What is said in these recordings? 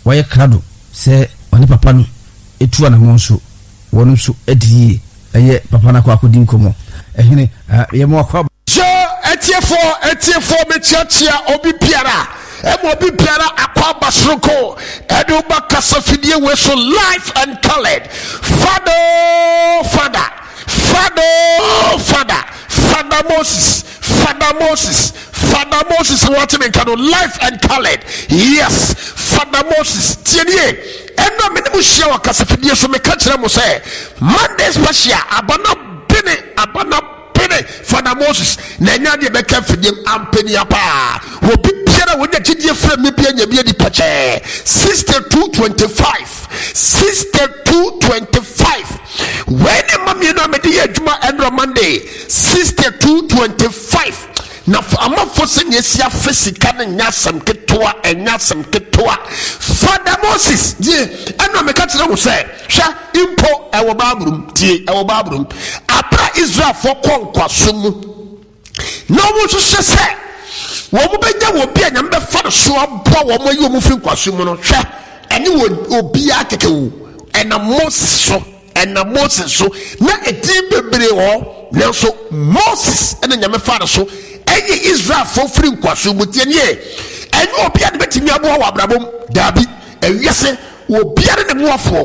waye krado se oni papa no etu anamo nso wonu nso edie eye papa na kwa akodi nkomo ehene ye mo akwa so etiefo me chiachia obi biara obi biara akwa basroko edu ba kasafidie we so life and colored father Moses what me can life and colored. Yes, Father Moses tienie eno me mu hia wa kasafidie so me ka kire mo say Monday special abana bene Father Moses na nya de be ka fidie ampani apa obi biara wo de gidie fra me bia nya bia di pache 6225 when mama no me de adwuma endro Monday 6225 na amafo se nyesia fisika na nyasam ketwa Father Moses die eno me ka kire wo say hwa impo ewo babrum apra Israel for konkwaso mu no wo so se wo mo benya wo bia nyam be fa so abo wo mo yi wo mo fi nkwaso mu no hwa ene wo obi akekewu ena Moses so na eti bebre ho nanso Moses ena nyame fa so eye Israel for free nkwaso mu tie nie ene obi ade betimi abo wa abrabom dabi ewiese wo bia de boafo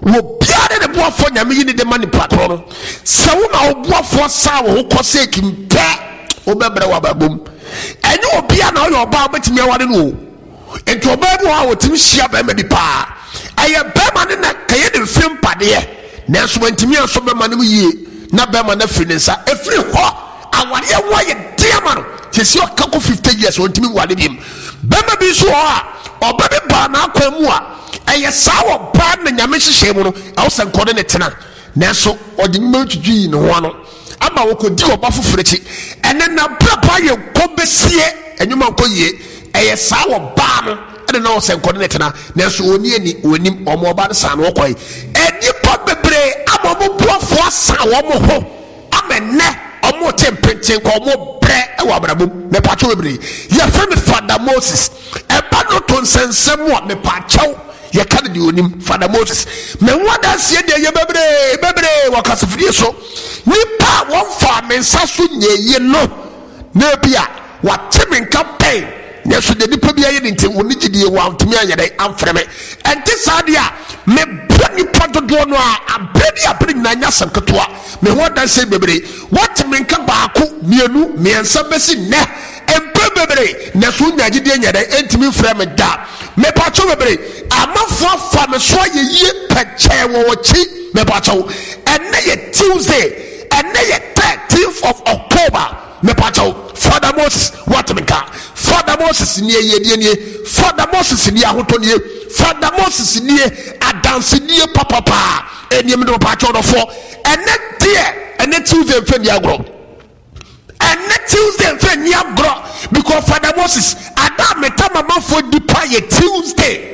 nyame yi ne de mani patro no se wo na oboafo sa wo kose kimpe wo bebre wa babom ene obi a na o yoba betimi awade no enti obabu a wo timi hia ba ma bi pa aye ba ma ne na kaye de fim pade na so wantimi aso ba ma ne yie na ba ma na firi ne nsa efiri ho awade wo ye diama no kesi o kako 50 years wantimi wade bim ba ma bi so a oba be ba na akwamu a aye sawo ba na nyame hihye mu no awsan kode ne tena nanso odi mmatuji ne ho no ama wo kodi oba fofrechi ene na brapa ye kobesie enwuma nkoyie aye sawo ba no ene na awsan kode ne tena nanso oni onim omo oba ne sa no koyi eni pa bebre amomo buafo asa wo mo ho amenne omo tempenchen ko omo bre e wa brabom me pacho bebre ye frame Father Moses e ba no to nsensem wa me pacho ye kan di onim Father Moses me wada sie de ye bebre wakasafiri so nipa won fa mensa so nyeye no na bia watemen campaign ne so de nipa bia ye nti woni gidie wa ntumi anyade amfreme enti sadia me bani pododo no a abedi na nya samketoa me wada sie bebre watemen ka baako mienu miensa besi ne empe bebre ne so nya gidie nyade entimi freme da me pacho bebre amafo afa me so ye peche wo chi me pacho enne ye Tuesday enne ye 13th of October me pacho Father Moses what me ka Father Moses ni ye Father Moses ni ahoto ni Father Moses ni adanse ni papa eni me do pacho do fo enne Tuesday fe ni agro enne Tuesday fe ni agro because Father Moses ada metama mafo dipa ye Tuesday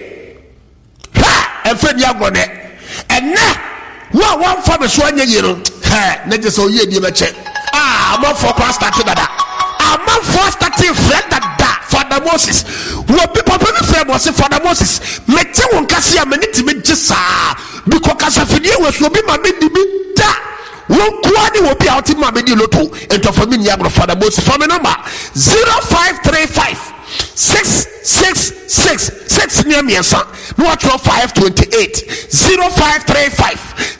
efredi agone enne wa wan fa be so anya yiro na je so ye die beche am for start dada am for starting friend dada Father Moses wo bi papa mi friend was Father Moses mete won kase am ni ti me gisa because kasafidie we so bi ma me di bi da won kuani wo bi a oti ma me di loto ento for me ni agro Father Moses for me number 0535 666 near me son no 528 0535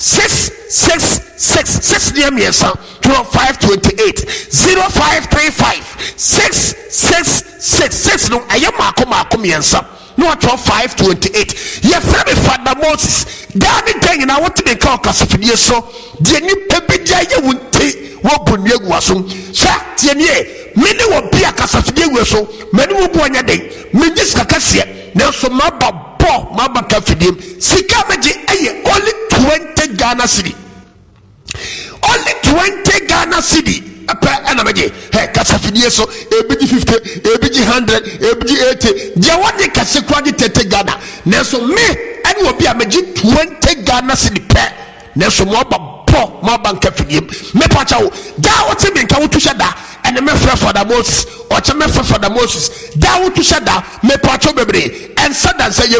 666 near me son 528 0535 666 no ayama ko miensa no 528 ye frame Father Moses daddy thing na what they call kasafidie so de ni pebedia ye wonte wo bonu aguaso sha tienie mini wo bia kasafidie guaso mani wo bo anya den mejis kakasie na so maba kafidie sika meji eye only 20 Ghana cedi apa ana meji kasafidie so ebiji 50 ebiji 100 ebiji 80 je woni kase kwadi 30 Ghana na so me ani wo bia meji 20 Ghana cedi pe na so mo banka fidiem me pacha wo da wo te bi nka wo tu shada ene me frɛ Father Moses o che me frɛ Father Moses da wo tu shada me pacha bebre en sada